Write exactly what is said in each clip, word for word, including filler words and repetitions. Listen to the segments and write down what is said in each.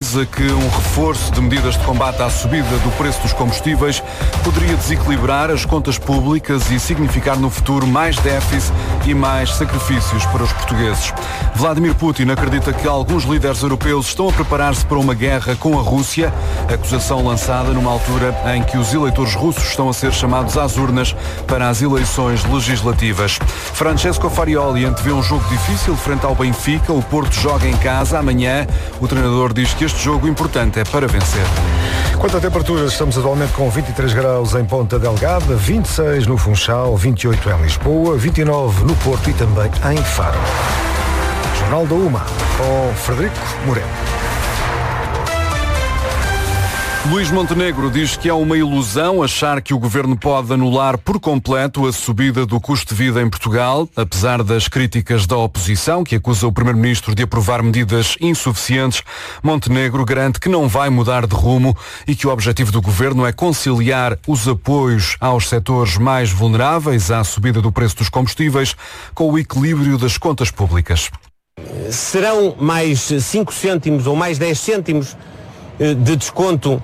avisa que um reforço de medidas de combate à subida do preço dos combustíveis poderia desequilibrar as contas públicas e significar no futuro mais déficit e mais sacrifícios para os portugueses. Vladimir Putin acredita que alguns líderes europeus estão a preparar-se para uma guerra com a Rússia, acusação lançada numa altura em que os eleitores russos estão a ser chamados às urnas para as eleições legislativas. Francesco Farioli antevê um jogo difícil frente ao Benfica. O Porto joga em casa amanhã. O treinador diz que este jogo importante é para vencer. Quanto à temperatura, estamos atualmente com vinte e três graus em Ponta Delgada, vinte e seis no Funchal, vinte e oito em Lisboa, vinte e nove no Porto e também em Faro. Jornal da Uma, com Frederico Moreno. Luís Montenegro diz que é uma ilusão achar que o governo pode anular por completo a subida do custo de vida em Portugal, apesar das críticas da oposição, que acusa o primeiro-ministro de aprovar medidas insuficientes. Montenegro garante que não vai mudar de rumo e que o objetivo do governo é conciliar os apoios aos setores mais vulneráveis à subida do preço dos combustíveis com o equilíbrio das contas públicas. Serão mais cinco cêntimos ou mais dez cêntimos de desconto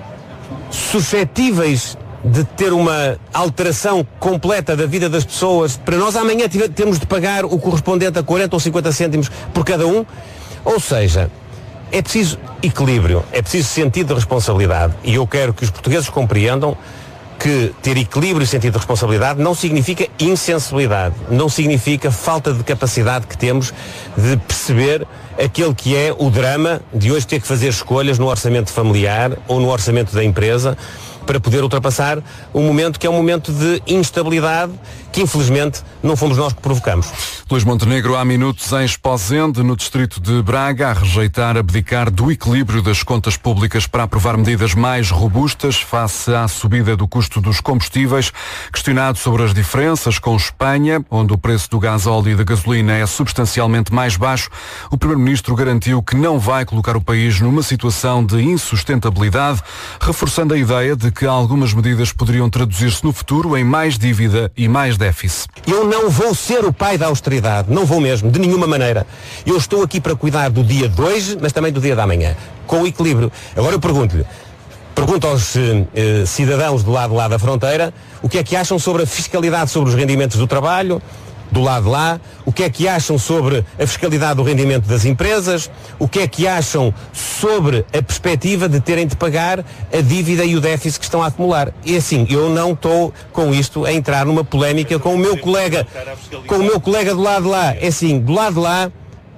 suscetíveis de ter uma alteração completa da vida das pessoas. Para nós amanhã temos de pagar o correspondente a quarenta ou cinquenta cêntimos por cada um. Ou seja, é preciso equilíbrio, é preciso sentido de responsabilidade. E eu quero que os portugueses compreendam que ter equilíbrio e sentido de responsabilidade não significa insensibilidade, não significa falta de capacidade que temos de perceber aquele que é o drama de hoje ter que fazer escolhas no orçamento familiar ou no orçamento da empresa para poder ultrapassar um momento que é um momento de instabilidade que infelizmente não fomos nós que provocamos. Luís Montenegro há minutos em Esposende, no distrito de Braga, a rejeitar abdicar do equilíbrio das contas públicas para aprovar medidas mais robustas face à subida do custo dos combustíveis. Questionado sobre as diferenças com Espanha, onde o preço do gasóleo e da gasolina é substancialmente mais baixo, o primeiro-ministro garantiu que não vai colocar o país numa situação de insustentabilidade, reforçando a ideia de que algumas medidas poderiam traduzir-se no futuro em mais dívida e mais déficit. Eu não vou ser o pai da austeridade, não vou mesmo, de nenhuma maneira. Eu estou aqui para cuidar do dia de hoje, mas também do dia da manhã, com o equilíbrio. Agora eu pergunto-lhe, pergunto aos eh, cidadãos do lado lá da fronteira, o que é que acham sobre a fiscalidade sobre os rendimentos do trabalho, do lado de lá, o que é que acham sobre a fiscalidade do rendimento das empresas, o que é que acham sobre a perspectiva de terem de pagar a dívida e o déficit que estão a acumular. E assim, eu não estou com isto a entrar numa polémica com o meu colega, com o meu colega do lado de lá. É assim, do lado de lá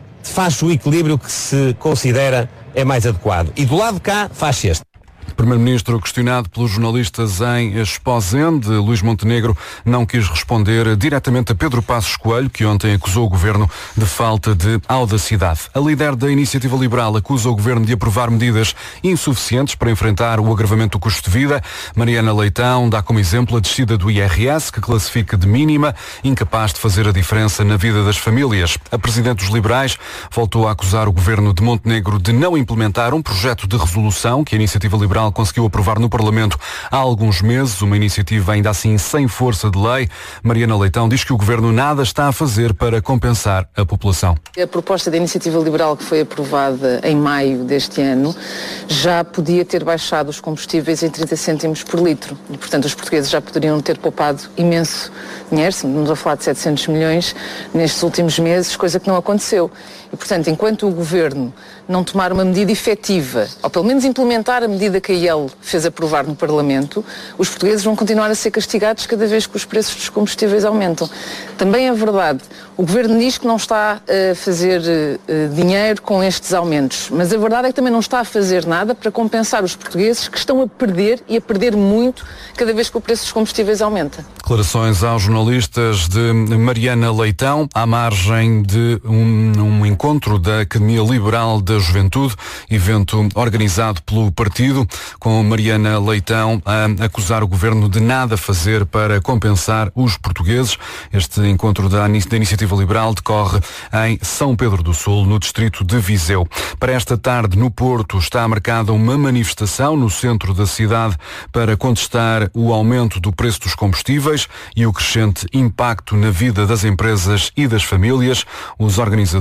faz o equilíbrio que se considera é mais adequado. E do lado de cá faz este. Primeiro-ministro questionado pelos jornalistas em Esposende, Luís Montenegro não quis responder diretamente a Pedro Passos Coelho, que ontem acusou o governo de falta de audacidade. A líder da Iniciativa Liberal acusa o governo de aprovar medidas insuficientes para enfrentar o agravamento do custo de vida. Mariana Leitão dá como exemplo a descida do I R S, que classifica de mínima, incapaz de fazer a diferença na vida das famílias. A presidente dos Liberais voltou a acusar o governo de Montenegro de não implementar um projeto de resolução que a Iniciativa Liberal conseguiu aprovar no Parlamento há alguns meses, uma iniciativa ainda assim sem força de lei. Mariana Leitão diz que o governo nada está a fazer para compensar a população. A proposta da Iniciativa Liberal que foi aprovada em maio deste ano já podia ter baixado os combustíveis em trinta cêntimos por litro e, portanto, os portugueses já poderiam ter poupado imenso dinheiro, estamos a falar de setecentos milhões nestes últimos meses, coisa que não aconteceu. E, portanto, enquanto o governo não tomar uma medida efetiva, ou pelo menos implementar a medida que a I E L fez aprovar no Parlamento, os portugueses vão continuar a ser castigados cada vez que os preços dos combustíveis aumentam. Também é verdade, o governo diz que não está a fazer uh, dinheiro com estes aumentos, mas a verdade é que também não está a fazer nada para compensar os portugueses que estão a perder e a perder muito cada vez que o preço dos combustíveis aumenta. Declarações aos jornalistas de Mariana Leitão, à margem de um, um encontro da Academia Liberal da Juventude, evento organizado pelo partido, com Mariana Leitão a acusar o governo de nada fazer para compensar os portugueses. Este encontro da, da Iniciativa Liberal decorre em São Pedro do Sul, no distrito de Viseu. Para esta tarde, no Porto, está marcada uma manifestação no centro da cidade para contestar o aumento do preço dos combustíveis e o crescente impacto na vida das empresas e das famílias. Os organizadores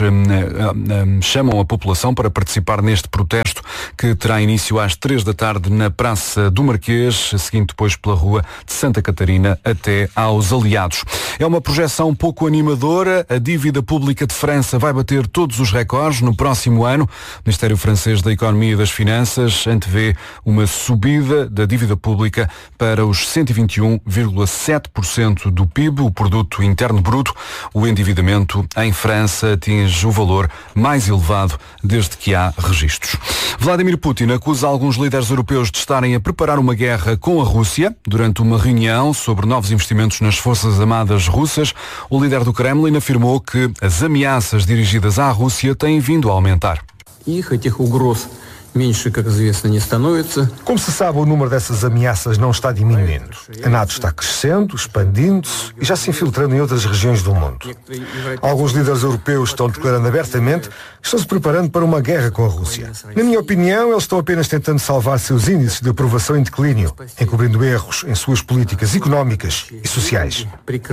um, um, chamam a população para participar neste protesto que terá início às três da tarde na Praça do Marquês, seguindo depois pela Rua de Santa Catarina até aos Aliados. É uma projeção pouco animadora. A dívida pública de França vai bater todos os recordes no próximo ano. O Ministério Francês da Economia e das Finanças antevê uma subida da dívida pública para os cento e vinte e um vírgula sete por cento do P I B, o Produto Interno Bruto. O endividamento em França atinge o valor mais elevado desde que há registros. Vladimir Putin acusa alguns líderes europeus de estarem a preparar uma guerra com a Rússia. Durante uma reunião sobre novos investimentos nas Forças Armadas russas, o líder do Kremlin afirmou que as ameaças dirigidas à Rússia têm vindo a aumentar. Como se sabe, o número dessas ameaças não está diminuindo. A NATO está crescendo, expandindo-se e já se infiltrando em outras regiões do mundo. Alguns líderes europeus estão declarando abertamente que estão se preparando para uma guerra com a Rússia. Na minha opinião, eles estão apenas tentando salvar seus índices de aprovação em declínio, encobrindo erros em suas políticas económicas e sociais.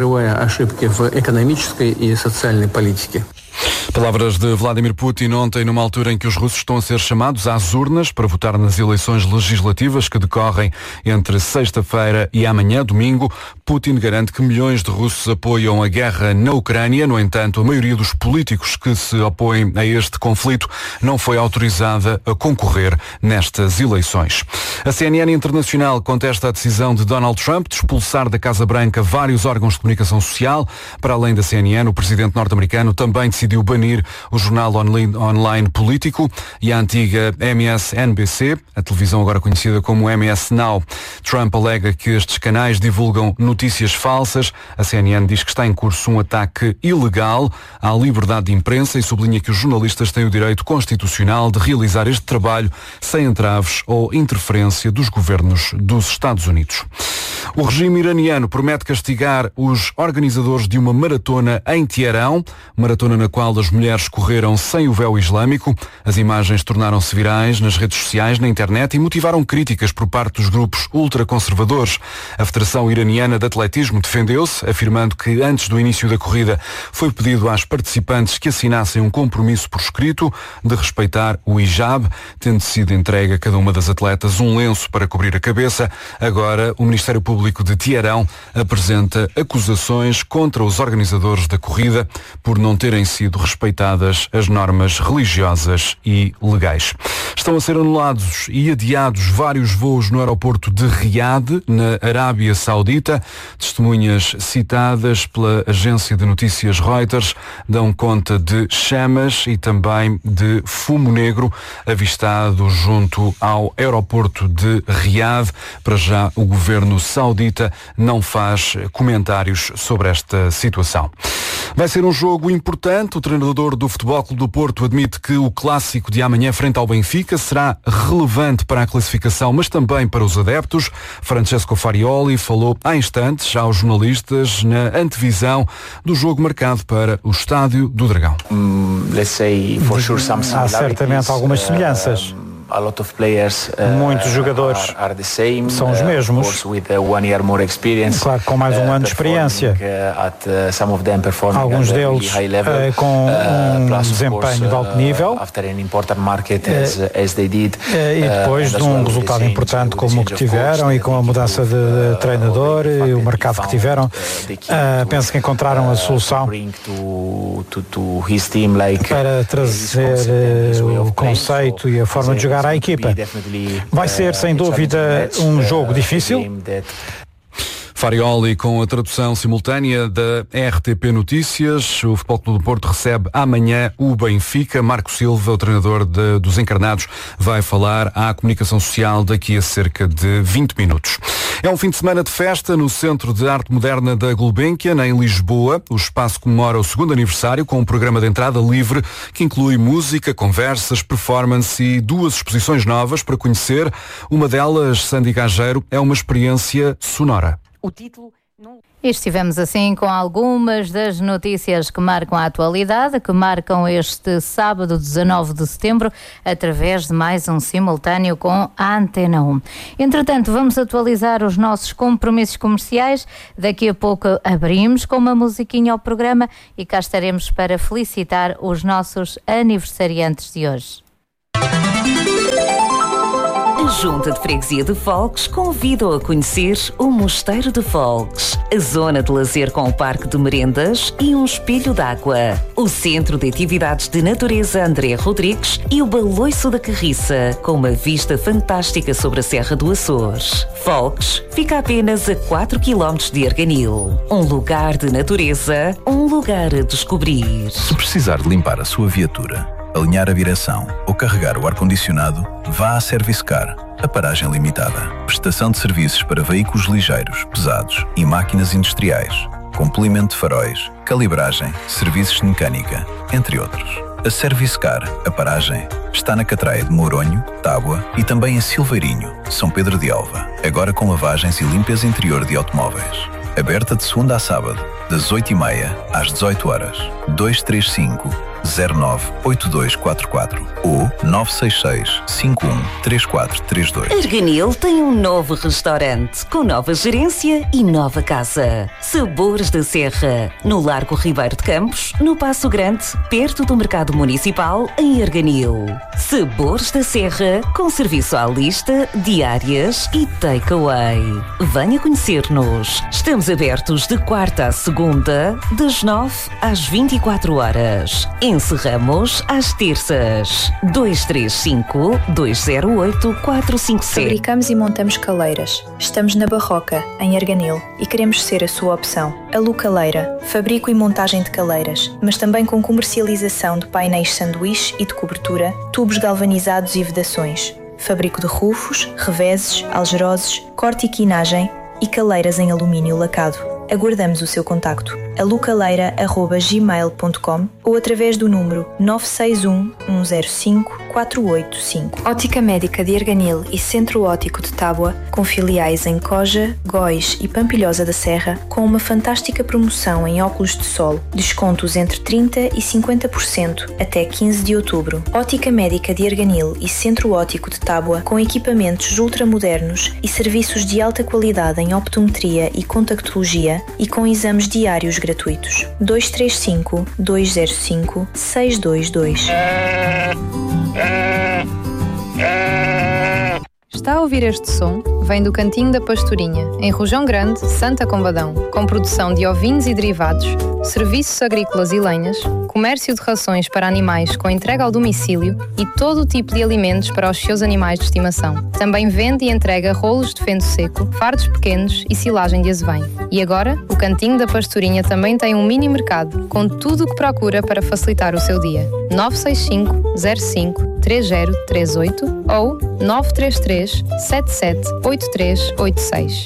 Palavras de Vladimir Putin ontem, numa altura em que os russos estão a ser chamados às urnas para votar nas eleições legislativas que decorrem entre sexta-feira e amanhã, domingo. Putin garante que milhões de russos apoiam a guerra na Ucrânia. No entanto, a maioria dos políticos que se opõem a este conflito não foi autorizada a concorrer nestas eleições. A C N N Internacional contesta a decisão de Donald Trump de expulsar da Casa Branca vários órgãos de comunicação social. Para além da C N N, o presidente norte-americano também decidiu banir o jornal online Político e a antiga M S N B C, a televisão agora conhecida como M S Now. Trump alega que estes canais divulgam notícias falsas. A C N N diz que está em curso um ataque ilegal à liberdade de imprensa e sublinha que os jornalistas têm o direito constitucional de realizar este trabalho sem entraves ou interferência dos governos dos Estados Unidos. O regime iraniano promete castigar os organizadores de uma maratona em Teherão, maratona na qual as mulheres correram sem o véu islâmico. As imagens tornaram-se virais nas redes sociais, na internet e motivaram críticas por parte dos grupos ultraconservadores. A Federação Iraniana de Atletismo defendeu-se, afirmando que antes do início da corrida foi pedido às participantes que assinassem um compromisso por escrito de respeitar o hijab, tendo sido entregue a cada uma das atletas um lenço para cobrir a cabeça. Agora, o Ministério Público de Teherão apresenta acusações contra os organizadores da corrida por não terem sido respeitadas as normas religiosas e legais. Estão a ser anulados e adiados vários voos no aeroporto de Riad, na Arábia Saudita. Testemunhas citadas pela agência de notícias Reuters dão conta de chamas e também de fumo negro avistado junto ao aeroporto de Riad. Para já, o governo saudita não faz comentários sobre esta situação. Vai ser um jogo importante. O treinador do Futebol Clube do Porto admite que o clássico de amanhã frente ao Benfica será relevante para a classificação, mas também para os adeptos. Francesco Farioli falou há instantes aos jornalistas na antevisão do jogo marcado para o Estádio do Dragão. Há certamente algumas semelhanças. Muitos jogadores são os mesmos, claro, com mais um ano de experiência. Alguns deles uh, com um desempenho de alto nível uh, e depois de um resultado importante como o que tiveram e com a mudança de treinador e o mercado que tiveram, uh, penso que encontraram a solução para trazer uh, o conceito e a forma de jogar à equipa. Vai ser, sem dúvida, um jogo difícil. Farioli com a tradução simultânea da R T P Notícias. O Futebol Clube do Porto recebe amanhã o Benfica. Marco Silva, o treinador de, dos encarnados, vai falar à comunicação social daqui a cerca de vinte minutos. É um fim de semana de festa no Centro de Arte Moderna da Gulbenkian, em Lisboa. O espaço comemora o segundo aniversário com um programa de entrada livre que inclui música, conversas, performance e duas exposições novas para conhecer. Uma delas, Sandy Gageiro, é uma experiência sonora. O título não... E estivemos assim com algumas das notícias que marcam a atualidade, que marcam este sábado, dezanove de setembro, através de mais um simultâneo com a Antena um. Entretanto, vamos atualizar os nossos compromissos comerciais. Daqui a pouco abrimos com uma musiquinha ao programa e cá estaremos para felicitar os nossos aniversariantes de hoje. A Junta de Freguesia de Folgues convida-o a conhecer o Mosteiro de Folgues, a zona de lazer com o Parque de Merendas e um espelho d'água, o Centro de Atividades de Natureza André Rodrigues e o Baloiço da Carriça, com uma vista fantástica sobre a Serra do Açores. Folgues fica apenas a quatro quilómetros de Arganil. Um lugar de natureza, um lugar a descobrir. Se precisar de limpar a sua viatura, alinhar a direção ou carregar o ar-condicionado, vá à Service Car, a paragem limitada. Prestação de serviços para veículos ligeiros, pesados e máquinas industriais, com polimento de faróis, calibragem, serviços de mecânica, entre outros. A Service Car, a paragem, está na Catraia de Mouronho, Tábua e também em Silveirinho, São Pedro de Alva, agora com lavagens e limpeza interior de automóveis. Aberta de segunda a sábado, das oito e meia às dezoito horas. dois três cinco, zero nove oito dois quatro quatro ou nove seis seis, cinco um três quatro três dois. Arganil tem um novo restaurante com nova gerência e nova casa. Sabores da Serra, no Largo Ribeiro de Campos, no Passo Grande, perto do Mercado Municipal, em Arganil. Sabores da Serra, com serviço à lista, diárias e takeaway. Venha conhecer-nos. Estamos abertos de quarta a segunda, das nove às vinte e quatro horas. Encerramos às terças. dois três cinco, dois zero oito, quatro cinco sete. Fabricamos e montamos caleiras. Estamos na Barroca, em Arganil, e queremos ser a sua opção. A Lu Caleira, fabrico e montagem de caleiras, mas também com comercialização de painéis sanduíche e de cobertura, tubos galvanizados e vedações. Fabrico de rufos, reveses, algeroses, corte e quinagem e caleiras em alumínio lacado. Aguardamos o seu contacto. alucaleira arroba gmail ponto com ou através do número nove seis um, um zero cinco, quatro oito cinco. Ótica Médica de Arganil e Centro Óptico de Tábua, com filiais em Coja, Góis e Pampilhosa da Serra, com uma fantástica promoção em óculos de sol, descontos entre trinta por cento e cinquenta por cento até quinze de outubro. Ótica Médica de Arganil e Centro Óptico de Tábua, com equipamentos ultramodernos e serviços de alta qualidade em optometria e contactologia e com exames diários gratuitos. dois três cinco, dois zero cinco, seis dois dois. Está a ouvir este som? Vem do Cantinho da Pastorinha, em Rojão Grande, Santa Combadão, com produção de ovinos e derivados, serviços agrícolas e lenhas, comércio de rações para animais com entrega ao domicílio e todo o tipo de alimentos para os seus animais de estimação. Também vende e entrega rolos de feno seco, fardos pequenos e silagem de azevém. E agora, o Cantinho da Pastorinha também tem um mini mercado, com tudo o que procura para facilitar o seu dia. nove seis cinco, zero cinco, três zero três oito ou nove três três, sete sete oito três oito seis.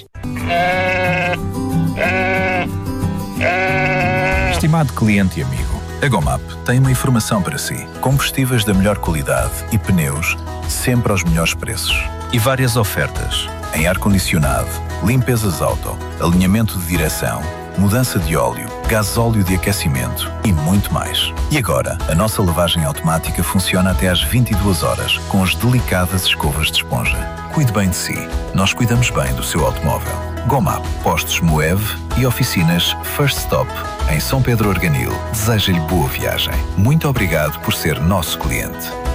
Estimado cliente e amigo, a Gomap tem uma informação para si. Combustíveis da melhor qualidade e pneus sempre aos melhores preços. E várias ofertas em ar-condicionado, limpezas auto, alinhamento de direção, mudança de óleo, gasóleo de aquecimento e muito mais. E agora, a nossa lavagem automática funciona até às vinte e duas horas, com as delicadas escovas de esponja. Cuide bem de si. Nós cuidamos bem do seu automóvel. Gomap, postos Moev e oficinas First Stop, em São Pedro Arganil. Deseja-lhe boa viagem. Muito obrigado por ser nosso cliente.